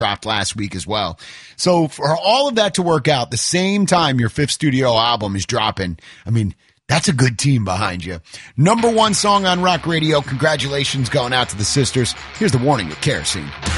dropped last week as well. So for all of that to work out, the same time your fifth studio album is dropping, I mean, that's a good team behind you. Number one song on rock radio. Congratulations going out to the sisters. Here's The Warning with Kerosene.